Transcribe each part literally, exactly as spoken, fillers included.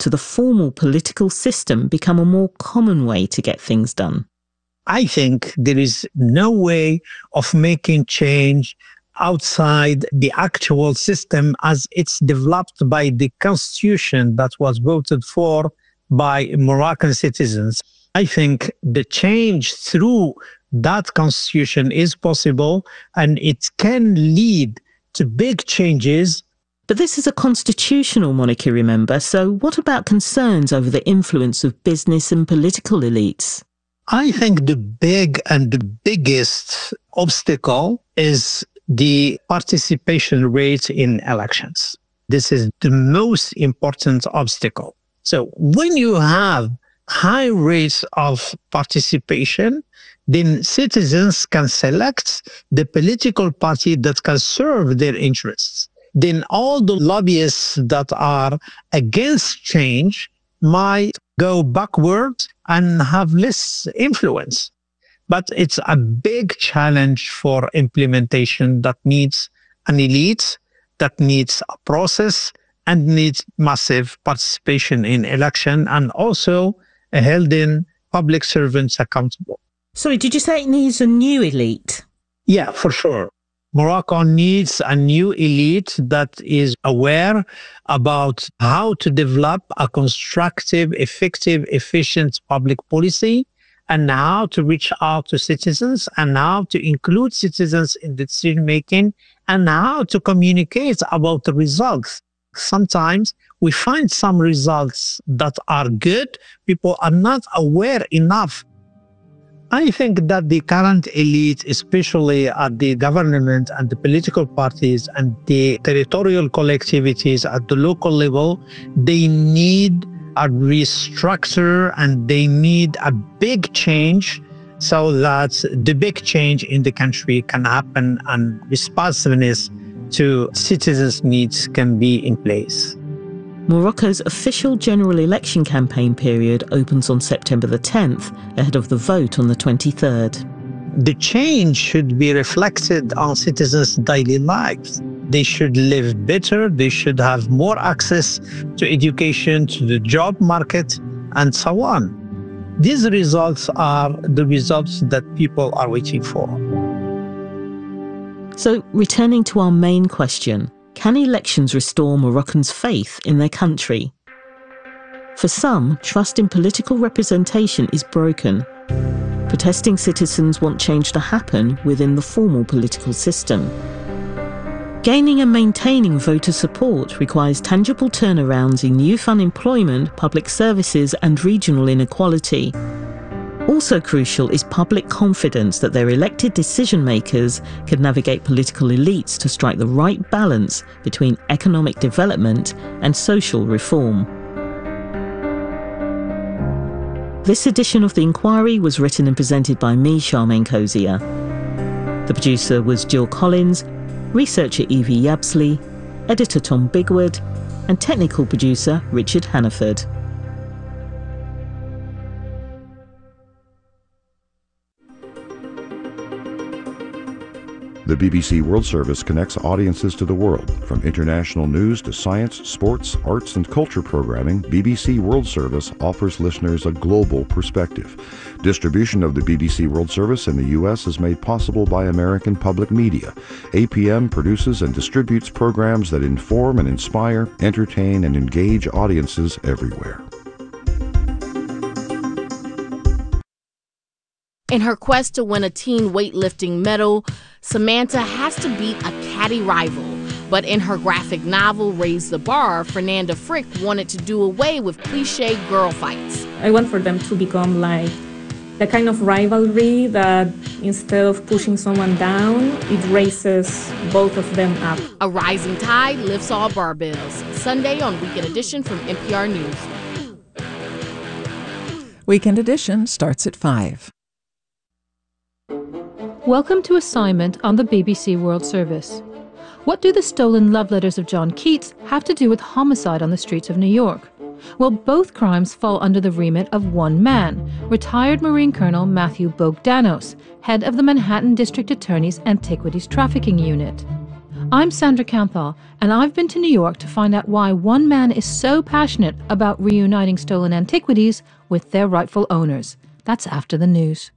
to the formal political system become a more common way to get things done? I think there is no way of making change outside the actual system as it's developed by the constitution that was voted for by Moroccan citizens. I think the change through that constitution is possible, and it can lead to big changes. But this is a constitutional monarchy, remember, so what about concerns over the influence of business and political elites? I think the big and the biggest obstacle is the participation rate in elections. This is the most important obstacle. So when you have high rates of participation, then citizens can select the political party that can serve their interests. Then all the lobbyists that are against change might go backwards and have less influence. But it's a big challenge for implementation that needs an elite, that needs a process, and needs massive participation in election, and also holding public servants accountable. Sorry, did you say it needs a new elite? Yeah, for sure. Morocco needs a new elite that is aware about how to develop a constructive, effective, efficient public policy, and how to reach out to citizens, and how to include citizens in the decision making, and how to communicate about the results. Sometimes we find some results that are good. People are not aware enough. I think that the current elite, especially at the government and the political parties and the territorial collectivities at the local level, they need a restructure and they need a big change so that the big change in the country can happen and responsiveness to citizens' needs can be in place. Morocco's official general election campaign period opens on September the tenth, ahead of the vote on the twenty-third. The change should be reflected on citizens' daily lives. They should live better, they should have more access to education, to the job market, and so on. These results are the results that people are waiting for. So, returning to our main question, can elections restore Moroccans' faith in their country? For some, trust in political representation is broken. Protesting citizens want change to happen within the formal political system. Gaining and maintaining voter support requires tangible turnarounds in youth unemployment, public services, and regional inequality. Also crucial is public confidence that their elected decision-makers can navigate political elites to strike the right balance between economic development and social reform. This edition of The Inquiry was written and presented by me, Charmaine Cozier. The producer was Jill Collins, researcher Evie Yabsley, editor Tom Bigwood, and technical producer Richard Hannaford. The B B C World Service connects audiences to the world. From international news to science, sports, arts, and culture programming, B B C World Service offers listeners a global perspective. Distribution of the B B C World Service in the U S is made possible by American Public Media. A P M produces and distributes programs that inform and inspire, entertain, and engage audiences everywhere. In her quest to win a teen weightlifting medal, Samantha has to beat a catty rival. But in her graphic novel, Raise the Bar, Fernanda Frick wanted to do away with cliché girl fights. I want for them to become like the kind of rivalry that instead of pushing someone down, it raises both of them up. A rising tide lifts all barbells. Sunday on Weekend Edition from N P R News. Weekend Edition starts at five. Welcome to Assignment on the B B C World Service. What do the stolen love letters of John Keats have to do with homicide on the streets of New York? Well, both crimes fall under the remit of one man, retired Marine Colonel Matthew Bogdanos, head of the Manhattan District Attorney's Antiquities Trafficking Unit. I'm Sandra Kanthal, and I've been to New York to find out why one man is so passionate about reuniting stolen antiquities with their rightful owners. That's after the news.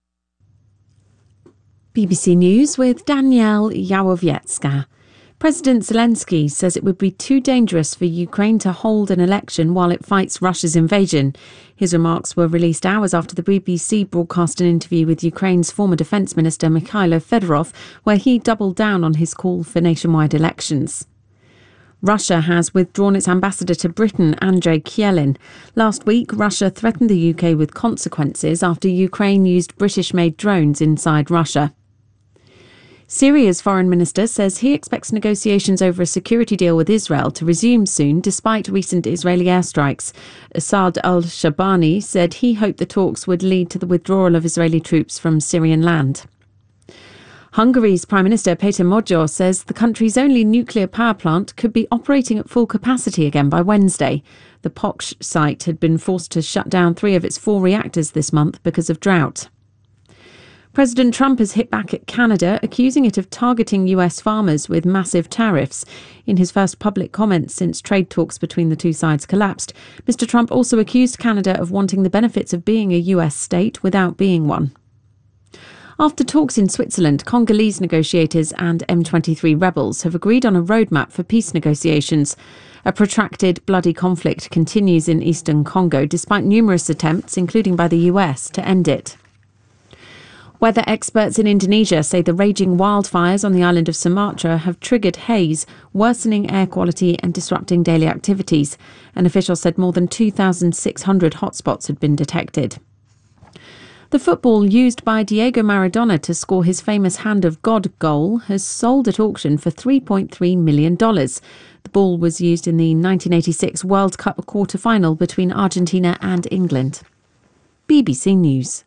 B B C News with Danielle Yawowiecka. President Zelensky says it would be too dangerous for Ukraine to hold an election while it fights Russia's invasion. His remarks were released hours after the B B C broadcast an interview with Ukraine's former defence minister Mikhailo Fedorov, where he doubled down on his call for nationwide elections. Russia has withdrawn its ambassador to Britain, Andrei Kielin. Last week, Russia threatened the U K with consequences after Ukraine used British-made drones inside Russia. Syria's foreign minister says he expects negotiations over a security deal with Israel to resume soon, despite recent Israeli airstrikes. Asad al-Shabani said he hoped the talks would lead to the withdrawal of Israeli troops from Syrian land. Hungary's Prime Minister Péter Magyar says the country's only nuclear power plant could be operating at full capacity again by Wednesday. The Poksh site had been forced to shut down three of its four reactors this month because of drought. President Trump has hit back at Canada, accusing it of targeting U S farmers with massive tariffs. In his first public comments since trade talks between the two sides collapsed, Mister Trump also accused Canada of wanting the benefits of being a U S state without being one. After talks in Switzerland, Congolese negotiators and M twenty-three rebels have agreed on a roadmap for peace negotiations. A protracted, bloody conflict continues in eastern Congo, despite numerous attempts, including by the U S, to end it. Weather experts in Indonesia say the raging wildfires on the island of Sumatra have triggered haze, worsening air quality and disrupting daily activities. An official said more than two thousand six hundred hotspots had been detected. The football used by Diego Maradona to score his famous Hand of God goal has sold at auction for three point three million dollars. The ball was used in the nineteen eighty-six World Cup quarter-final between Argentina and England. B B C News.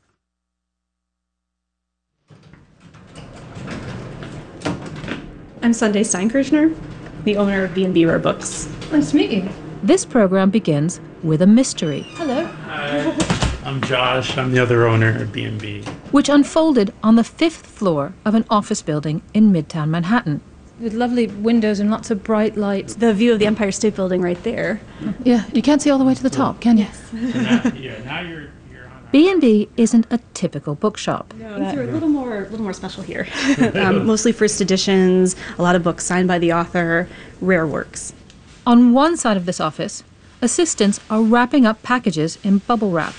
I'm Sunday Steinkirchner, the owner of B and B Rare Books. Nice to meet you. This program begins with a mystery. Hello. Hi, I'm Josh. I'm the other owner of B and B. Which unfolded on the fifth floor of an office building in Midtown Manhattan. With lovely windows and lots of bright lights. The view of the Empire State Building right there. Yeah, you can't see all the way to the top, can you? Yes. So now, yeah, now you're... B and B isn't a typical bookshop. No, things are a little more, a little more special here. um, mostly first editions, a lot of books signed by the author, rare works. On one side of this office, assistants are wrapping up packages in bubble wrap.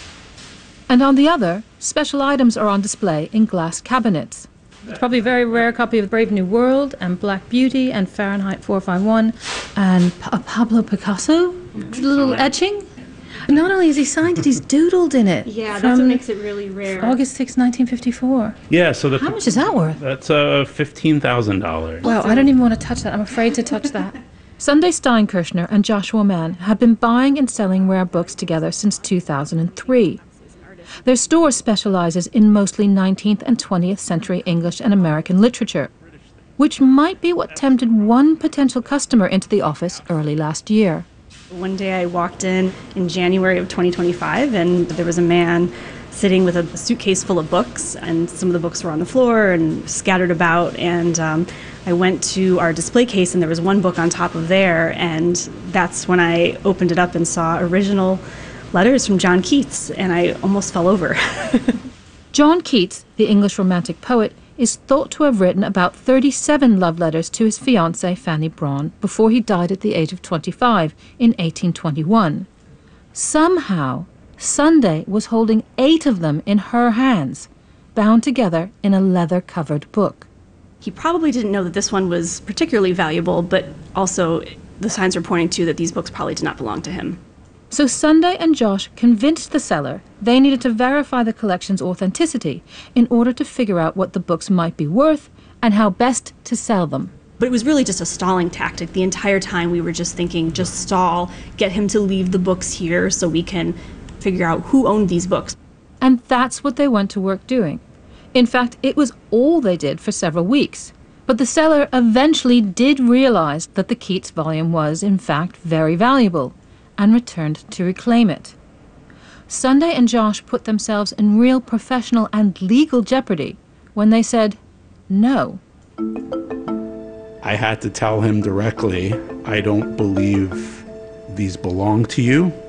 And on the other, special items are on display in glass cabinets. It's probably a very rare copy of Brave New World and Black Beauty and Fahrenheit four fifty-one and a Pablo Picasso little etching. Not only is he signed it, he's doodled in it. Yeah, that's what makes it really rare. August sixth, nineteen fifty-four. Yeah, so the... How much is that worth? That's uh, fifteen thousand dollars. Wow, I don't even want to touch that. I'm afraid to touch that. Sunday Steinkirchner and Joshua Mann have been buying and selling rare books together since two thousand three. Their store specializes in mostly nineteenth and twentieth century English and American literature, which might be what tempted one potential customer into the office early last year. One day I walked in in January of twenty twenty-five, and there was a man sitting with a suitcase full of books, and some of the books were on the floor and scattered about, and um, I went to our display case, and there was one book on top of there, and that's when I opened it up and saw original letters from John Keats, and I almost fell over. John Keats, the English Romantic poet, is thought to have written about thirty-seven love letters to his fiancée Fanny Brawne before he died at the age of twenty-five in eighteen twenty-one. Somehow, Sunday was holding eight of them in her hands, bound together in a leather-covered book. He probably didn't know that this one was particularly valuable, but also the signs were pointing to that these books probably did not belong to him. So Sunday and Josh convinced the seller they needed to verify the collection's authenticity in order to figure out what the books might be worth and how best to sell them. But it was really just a stalling tactic. The entire time we were just thinking, just stall, get him to leave the books here so we can figure out who owned these books. And that's what they went to work doing. In fact, it was all they did for several weeks. But the seller eventually did realize that the Keats volume was, in fact, very valuable, and returned to reclaim it. Sunday and Josh put themselves in real professional and legal jeopardy when they said no. I I had to tell him directly, I don't believe these belong to you.